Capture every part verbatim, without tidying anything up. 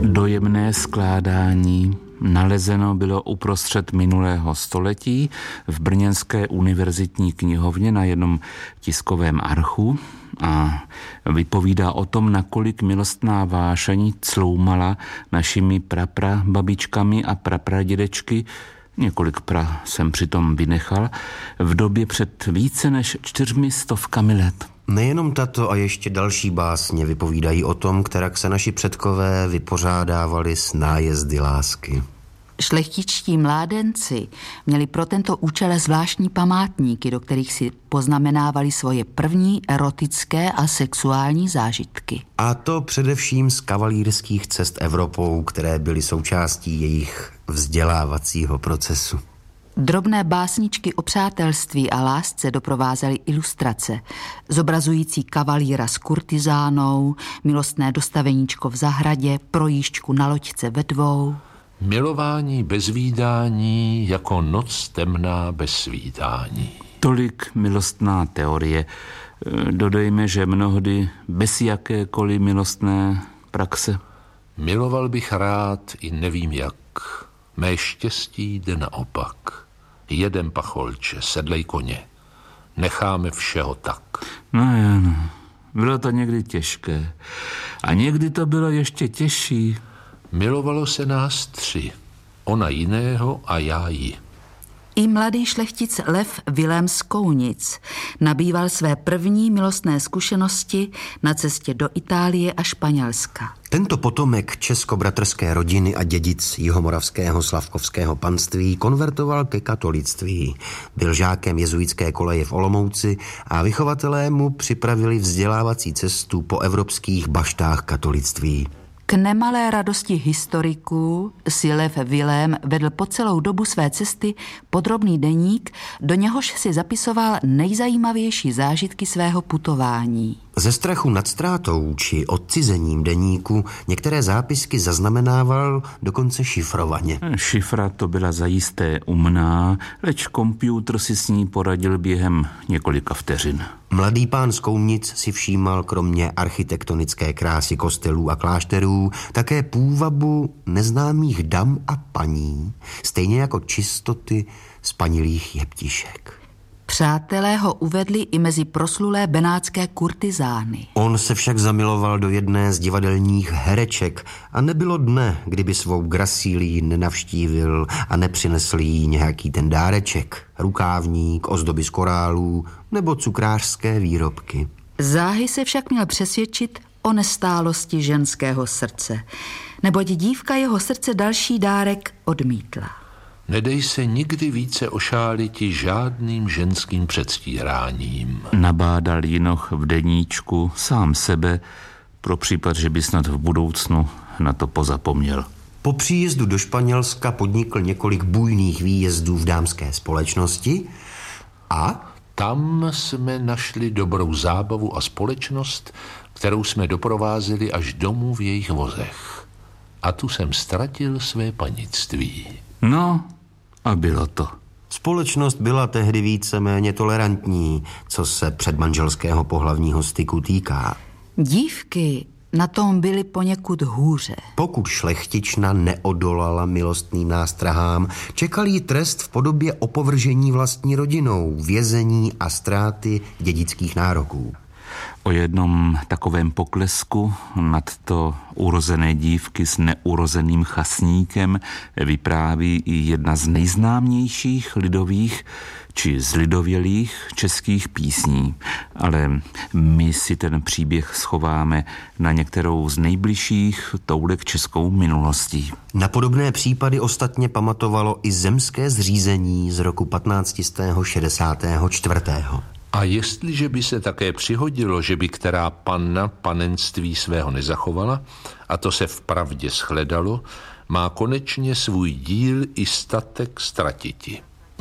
Dojemné skládání nalezeno bylo uprostřed minulého století v brněnské univerzitní knihovně na jednom tiskovém archu a vypovídá o tom, nakolik milostná vášeň cloumala našimi praprababičkami a prapradědečky, několik pra jsem přitom vynechal, v době před více než čtyřmi stovkami let. Nejenom tato a ještě další básně vypovídají o tom, kterak se naši předkové vypořádávali s nájezdy lásky. Šlechtičtí mládenci měli pro tento účel zvláštní památníky, do kterých si poznamenávali svoje první erotické a sexuální zážitky. A to především z kavalírských cest Evropou, které byly součástí jejich vzdělávacího procesu. Drobné básničky o přátelství a lásce doprovázely ilustrace, zobrazující kavalíra s kurtizánou, milostné dostaveníčko v zahradě, projížďku na loďce ve dvou. Milování bez vídání jako noc temná bez svítání. Tolik milostná teorie. Dodejme, že mnohdy bez jakékoliv milostné praxe. Miloval bych rád i nevím jak. Mé štěstí jde naopak. Jedem pacholče, sedlej koně. Necháme všeho tak. No jen, bylo to někdy těžké. A někdy to bylo ještě těžší. Milovalo se nás tři. Ona jiného a já ji. I mladý šlechtic Lev Vilém z Kounic nabýval své první milostné zkušenosti na cestě do Itálie a Španělska. Tento potomek českobratrské rodiny a dědic jihomoravského slavkovského panství konvertoval ke katolictví. Byl žákem jezuitské koleje v Olomouci a vychovatelé mu připravili vzdělávací cestu po evropských baštách katolictví. K nemalé radosti historiků si Lev Vilém vedl po celou dobu své cesty podrobný deník, do něhož si zapisoval nejzajímavější zážitky svého putování. Ze strachu nad ztrátou či odcizením deníku některé zápisky zaznamenával dokonce šifrovaně. Šifra to byla zajisté umná, leč komputer si s ní poradil během několika vteřin. Mladý pán z Kounic si všímal kromě architektonické krásy kostelů a klášterů také půvabu neznámých dam a paní, stejně jako čistoty spanilých jeptišek. Přátelé ho uvedli i mezi proslulé benátské kurtizány. On se však zamiloval do jedné z divadelních hereček a nebylo dne, kdyby svou Gracílii nenavštívil a nepřinesl jí nějaký ten dáreček, rukávník, ozdoby z korálů nebo cukrářské výrobky. Záhy se však měl přesvědčit o nestálosti ženského srdce, neboť dívka jeho srdce další dárek odmítla. Nedej se nikdy více ošáliti žádným ženským předstíráním. Nabádal Jinoch v deníčku sám sebe, pro případ, že by snad v budoucnu na to pozapomněl. Po příjezdu do Španělska podnikl několik bujných výjezdů v dámské společnosti a... Tam jsme našli dobrou zábavu a společnost, kterou jsme doprovázeli až domů v jejich vozech. A tu jsem ztratil své panictví. No, a bylo to. Společnost byla tehdy víceméně tolerantní, co se předmanželského pohlavního styku týká. Dívky na tom byly poněkud hůře. Pokud šlechtična neodolala milostným nástrahám, čekal jí trest v podobě opovržení vlastní rodinou, vězení a ztráty dědických nároků. O jednom takovém poklesku nad to urozené dívky s neurozeným chasníkem vypráví i jedna z nejznámějších lidových či zlidovělých českých písní. Ale my si ten příběh schováme na některou z nejbližších toulek českou minulostí. Na podobné případy ostatně pamatovalo i zemské zřízení z roku patnáct set šedesát čtyři. A jestliže by se také přihodilo, že by která panna panenství svého nezachovala, a to se vpravdě shledalo, má konečně svůj díl i statek ztratiti.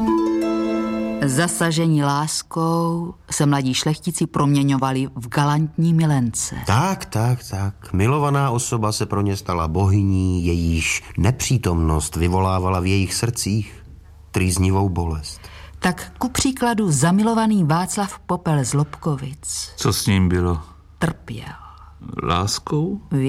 Zasažení láskou se mladí šlechtici proměňovali v galantní milence. Tak, tak, tak. Milovaná osoba se pro ně stala bohyní, jejíž nepřítomnost vyvolávala v jejich srdcích trýznivou bolest. Tak ku příkladu zamilovaný Václav Popel z Lobkovic. Co s ním bylo? Trpěl. Láskou?